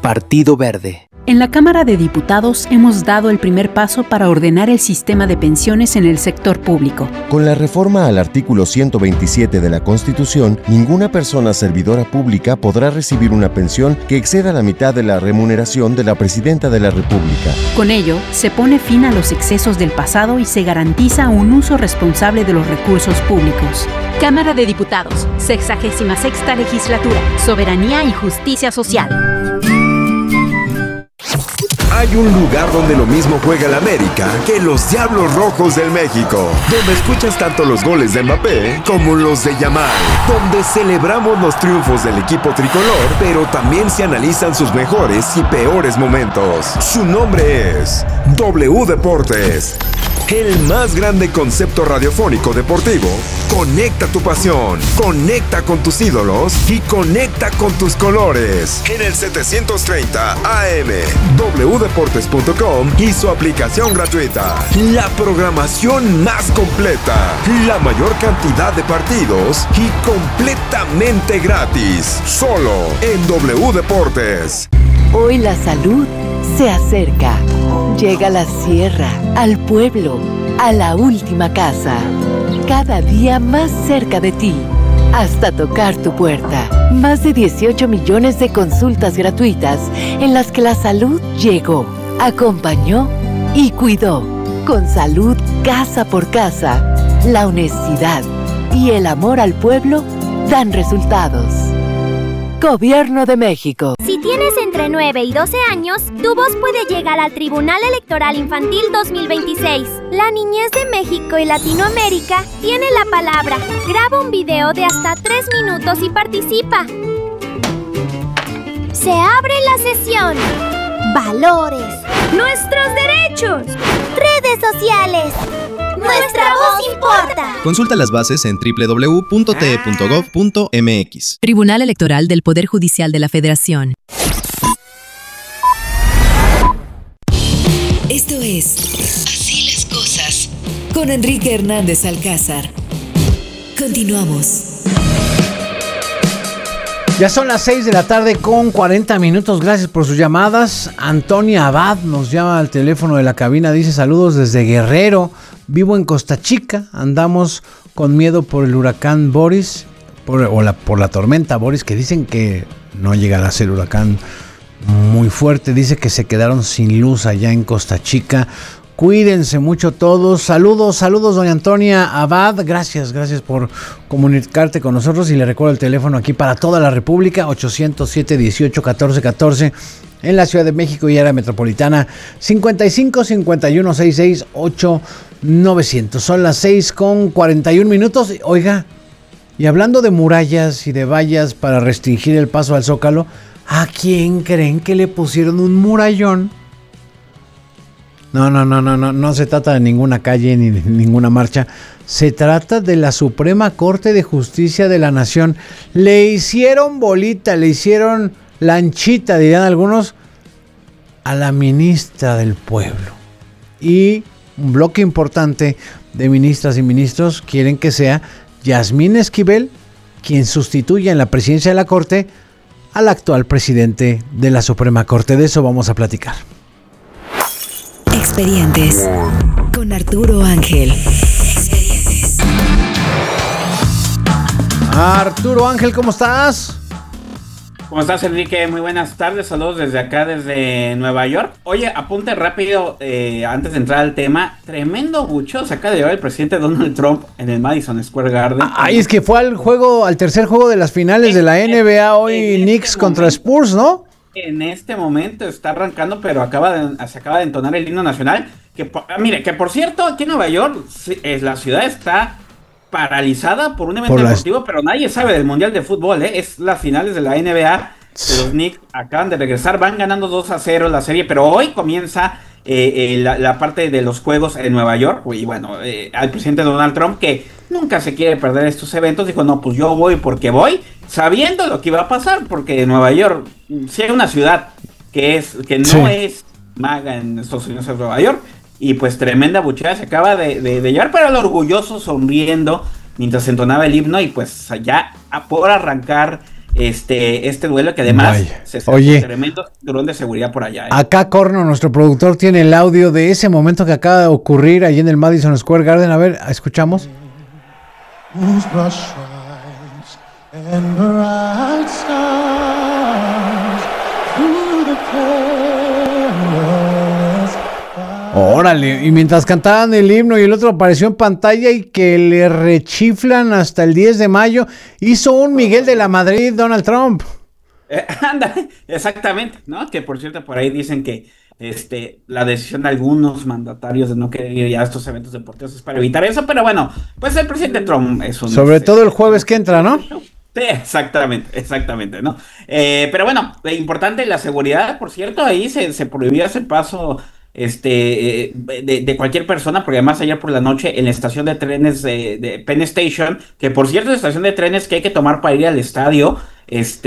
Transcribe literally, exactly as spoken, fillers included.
Partido Verde. En la Cámara de Diputados hemos dado el primer paso para ordenar el sistema de pensiones en el sector público. Con la reforma al artículo ciento veintisiete de la Constitución, ninguna persona servidora pública podrá recibir una pensión que exceda la mitad de la remuneración de la Presidenta de la República. Con ello, se pone fin a los excesos del pasado y se garantiza un uso responsable de los recursos públicos. Cámara de Diputados, sexagésima sexta legislatura, Soberanía y Justicia Social. Hay un lugar donde lo mismo juega el América que los Diablos Rojos del México, donde escuchas tanto los goles de Mbappé como los de Yamal, donde celebramos los triunfos del equipo tricolor, pero también se analizan sus mejores y peores momentos. Su nombre es W Deportes. El más grande concepto radiofónico deportivo. Conecta tu pasión, conecta con tus ídolos y conecta con tus colores. En el setecientos treinta A M, w deportes punto com y su aplicación gratuita. La programación más completa, la mayor cantidad de partidos y completamente gratis. Solo en W Deportes. Hoy la salud se acerca. Llega a la sierra, al pueblo, a la última casa. Cada día más cerca de ti, hasta tocar tu puerta. Más de dieciocho millones de consultas gratuitas en las que la salud llegó, acompañó y cuidó. Con salud casa por casa, la honestidad y el amor al pueblo dan resultados. Gobierno de México. Si tienes entre nueve y doce años, tu voz puede llegar al Tribunal Electoral Infantil dos mil veintiséis. La niñez de México y Latinoamérica tiene la palabra. Graba un video de hasta tres minutos y participa. Se abre la sesión. Valores. Nuestros derechos. Redes sociales. Nuestra voz importa. Consulta las bases en doble u doble u doble u punto t e punto gov punto m x. Tribunal Electoral del Poder Judicial de la Federación. Esto es Así las cosas con Enrique Hernández Alcázar. Continuamos. Ya son las seis de la tarde con cuarenta minutos. Gracias por sus llamadas. Antonia Abad nos llama al teléfono de la cabina. Dice: saludos desde Guerrero. Vivo en Costa Chica. Andamos con miedo por el huracán Boris. Por, o la, por la tormenta Boris, que dicen que no llegará a ser huracán muy fuerte. Dice que se quedaron sin luz allá en Costa Chica. Cuídense mucho todos. Saludos, saludos, doña Antonia Abad. Gracias, gracias por comunicarte con nosotros. Y le recuerdo el teléfono aquí para toda la República: ochocientos siete, dieciocho, catorce, catorce. En la Ciudad de México y área metropolitana, cincuenta y cinco, cincuenta y uno, sesenta y seis, ocho, novecientos. Son las seis con cuarenta y un minutos. Oiga, y hablando de murallas y de vallas para restringir el paso al Zócalo, ¿a quién creen que le pusieron un murallón? No, no, no, no, no, no se trata de ninguna calle ni de ninguna marcha. Se trata de la Suprema Corte de Justicia de la Nación. Le hicieron bolita, le hicieron lanchita, dirían algunos, a la ministra del Pueblo. Y un bloque importante de ministras y ministros quieren que sea Yasmín Esquivel quien sustituya en la presidencia de la Corte al actual presidente de la Suprema Corte. De eso vamos a platicar. Expedientes con Arturo Ángel. Expedientes. Arturo Ángel, ¿cómo estás? ¿Cómo estás, Enrique? Muy buenas tardes, saludos desde acá, desde Nueva York. Oye, apunte rápido, eh, antes de entrar al tema, tremendo bucho se acaba de llevar el presidente Donald Trump en el Madison Square Garden. Ay, es que fue al juego, al tercer juego de las finales en, de la N B A hoy, Knicks este contra momento, Spurs, ¿no? En este momento está arrancando, pero acaba de, se acaba de entonar el himno nacional. Que, mire, que por cierto, aquí en Nueva York, es, la ciudad está paralizada por un evento por deportivo, las... pero nadie sabe del Mundial de Fútbol, ¿eh? Es las finales de la N B A. Los Knicks acaban de regresar, van ganando dos a cero la serie, pero hoy comienza eh, eh, la, la parte de los juegos en Nueva York. Y bueno, eh, al presidente Donald Trump, que nunca se quiere perder estos eventos, dijo: no, pues yo voy porque voy, sabiendo lo que iba a pasar, porque Nueva York, si hay una ciudad que es que no sí. es maga en Estados Unidos, es Nueva York. Y pues tremenda buchada se acaba de, de, de llevar, pero el orgulloso sonriendo mientras entonaba el himno. Y pues ya por arrancar este, este duelo que además Vaya. se hace Oye, tremendo cinturón de seguridad por allá. ¿eh? Acá Corno, nuestro productor, tiene el audio de ese momento que acaba de ocurrir allí en el Madison Square Garden. A ver, escuchamos. Órale, y mientras cantaban el himno y el otro apareció en pantalla y que le rechiflan hasta el diez de mayo, hizo un Miguel de la Madrid Donald Trump. Eh, anda, exactamente, ¿no? Que por cierto, por ahí dicen que este, la decisión de algunos mandatarios de no querer ir ya a estos eventos deportivos es para evitar eso, pero bueno, pues el presidente Trump es un... Sobre este, todo el jueves que entra, ¿no? Sí, exactamente, exactamente, ¿no? Eh, pero bueno, lo importante, la seguridad, por cierto, ahí se, se prohibía ese paso este, eh, de, de cualquier persona, porque además ayer por la noche en la estación de trenes de, de Penn Station, que por cierto es la estación de trenes que hay que tomar para ir al estadio, este,